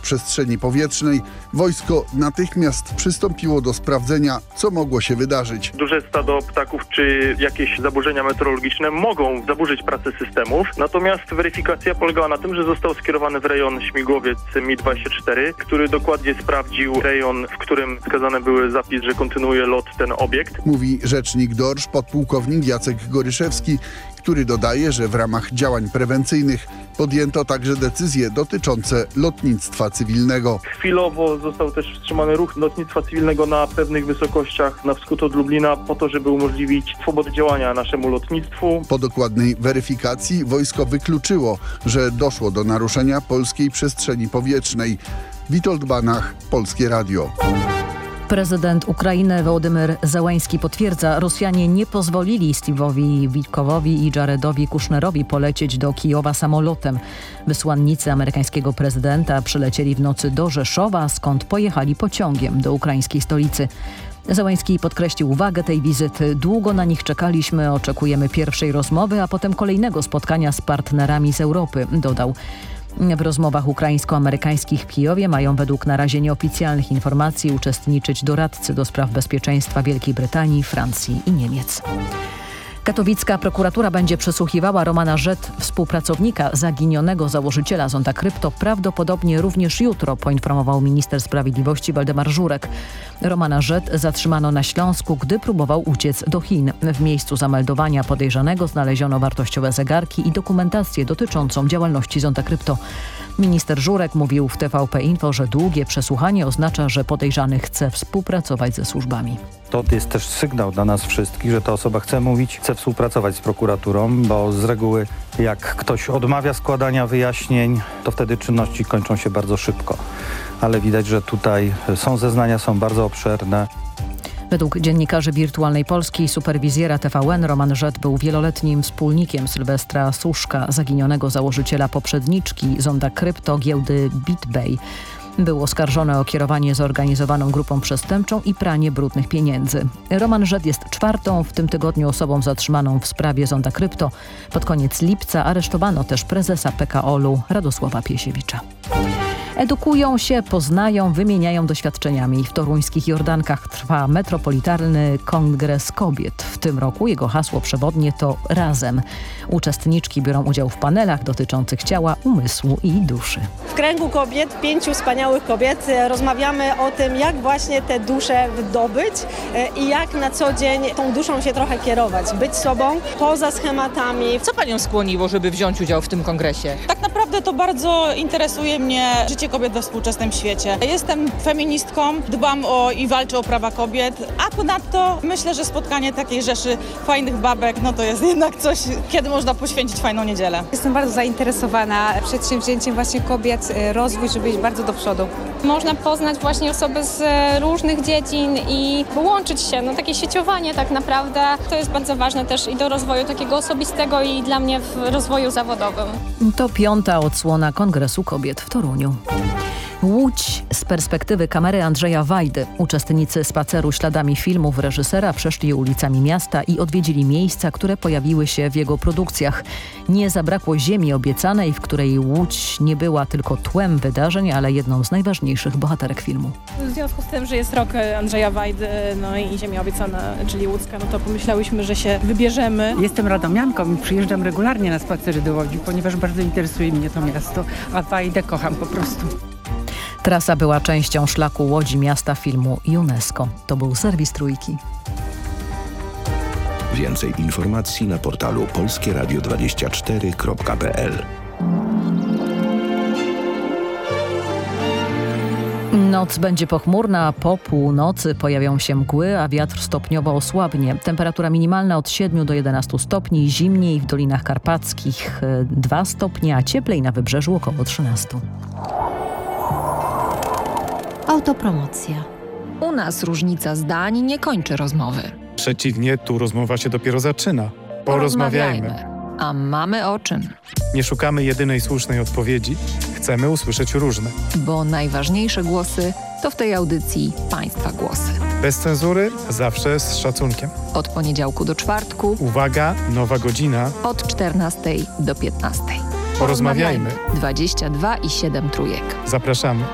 przestrzeni powietrznej, wojsko natychmiast przystąpiło do sprawdzenia, co mogło się wydarzyć. Duże stado ptaków czy jakieś zaburzenia meteorologiczne mogą zaburzyć pracę systemów, natomiast weryfikacja polegała na tym, że został skierowany w rejon śmigłowiec Mi-24, który dokładnie sprawdził rejon, w którym wskazane były zapis, że kontynuuje lot ten obiekt. Mówi rzecznik DORŚ podpułkownik Jacek Goryszewski, który dodaje, że w ramach działań prewencyjnych podjęto także decyzje dotyczące lotnictwa cywilnego. Chwilowo został też wstrzymany ruch lotnictwa cywilnego na pewnych wysokościach na wschód od Lublina po to, żeby umożliwić swobodę działania naszemu lotnictwu. Po dokładnej weryfikacji wojsko wykluczyło, że doszło do naruszenia polskiej przestrzeni powietrznej. Witold Banach, Polskie Radio. Prezydent Ukrainy Wołodymyr Zełenski potwierdza, Rosjanie nie pozwolili Steve'owi Witkowowi i Jaredowi Kushnerowi polecieć do Kijowa samolotem. Wysłannicy amerykańskiego prezydenta przylecieli w nocy do Rzeszowa, skąd pojechali pociągiem do ukraińskiej stolicy. Zełenski podkreślił wagę tej wizyty. Długo na nich czekaliśmy, oczekujemy pierwszej rozmowy, a potem kolejnego spotkania z partnerami z Europy, dodał. W rozmowach ukraińsko-amerykańskich w Kijowie mają według na razie nieoficjalnych informacji uczestniczyć doradcy do spraw bezpieczeństwa Wielkiej Brytanii, Francji i Niemiec. Katowicka prokuratura będzie przesłuchiwała Romana Rzet, współpracownika zaginionego założyciela Zonda Krypto, prawdopodobnie również jutro, poinformował minister sprawiedliwości Waldemar Żurek. Romana Rzet zatrzymano na Śląsku, gdy próbował uciec do Chin. W miejscu zameldowania podejrzanego znaleziono wartościowe zegarki i dokumentację dotyczącą działalności Zonda Krypto. Minister Żurek mówił w TVP Info, że długie przesłuchanie oznacza, że podejrzany chce współpracować ze służbami. To jest też sygnał dla nas wszystkich, że ta osoba chce mówić, chce współpracować z prokuraturą, bo z reguły jak ktoś odmawia składania wyjaśnień, to wtedy czynności kończą się bardzo szybko. Ale widać, że tutaj zeznania są bardzo obszerne. Według dziennikarzy Wirtualnej Polski i superwizjera TVN Roman Rzet był wieloletnim wspólnikiem Sylwestra Suszka, zaginionego założyciela poprzedniczki Zonda Krypto giełdy BitBay. Był oskarżony o kierowanie zorganizowaną grupą przestępczą i pranie brudnych pieniędzy. Roman Rzet jest czwartą w tym tygodniu osobą zatrzymaną w sprawie Zonda Krypto. Pod koniec lipca aresztowano też prezesa PKOL-u Radosława Piesiewicza. Edukują się, poznają, wymieniają doświadczeniami. W toruńskich Jordankach trwa Metropolitalny Kongres Kobiet. W tym roku jego hasło przewodnie to Razem. Uczestniczki biorą udział w panelach dotyczących ciała, umysłu i duszy. W kręgu kobiet, 5 wspaniałych kobiet, rozmawiamy o tym, jak właśnie tę duszę wydobyć i jak na co dzień tą duszą się trochę kierować. Być sobą, poza schematami. Co panią skłoniło, żeby wziąć udział w tym kongresie? Tak naprawdę to bardzo interesuje mnie życie kobiet we współczesnym świecie. Jestem feministką, dbam i walczę o prawa kobiet, a ponadto myślę, że spotkanie takiej rzeszy fajnych babek, no to jest jednak coś, kiedy można poświęcić fajną niedzielę. Jestem bardzo zainteresowana przedsięwzięciem właśnie kobiet, rozwój, żeby iść bardzo do przodu. Można poznać właśnie osoby z różnych dziedzin i połączyć się, takie sieciowanie tak naprawdę. To jest bardzo ważne też i do rozwoju takiego osobistego i dla mnie w rozwoju zawodowym. To 5. odsłona Kongresu Kobiet w Toruniu. Łódź z perspektywy kamery Andrzeja Wajdy. Uczestnicy spaceru śladami filmów reżysera przeszli ulicami miasta i odwiedzili miejsca, które pojawiły się w jego produkcjach. Nie zabrakło ziemi obiecanej, w której Łódź nie była tylko tłem wydarzeń, ale jedną z najważniejszych bohaterek filmu. W związku z tym, że jest rok Andrzeja Wajdy, i ziemia obiecana, czyli łódzka, to pomyślałyśmy, że się wybierzemy. Jestem radomianką i przyjeżdżam regularnie na spacery do Łodzi, ponieważ bardzo interesuje mnie to miasto, a Wajdę kocham po prostu. Trasa była częścią szlaku Łodzi Miasta Filmu UNESCO. To był serwis Trójki. Więcej informacji na portalu polskieradio24.pl. Noc będzie pochmurna, po północy pojawią się mgły, a wiatr stopniowo osłabnie. Temperatura minimalna od 7 do 11 stopni, zimniej w Dolinach Karpackich 2 stopnie, a cieplej na wybrzeżu około 13. Autopromocja. U nas różnica zdań nie kończy rozmowy. Przeciwnie, tu rozmowa się dopiero zaczyna. Porozmawiajmy. A mamy o czym? Nie szukamy jedynej słusznej odpowiedzi. Chcemy usłyszeć różne. Bo najważniejsze głosy to w tej audycji Państwa głosy. Bez cenzury, zawsze z szacunkiem. Od poniedziałku do czwartku. Uwaga, nowa godzina. Od 14 do 15. Porozmawiajmy. 22 i 7 trójek. Zapraszamy.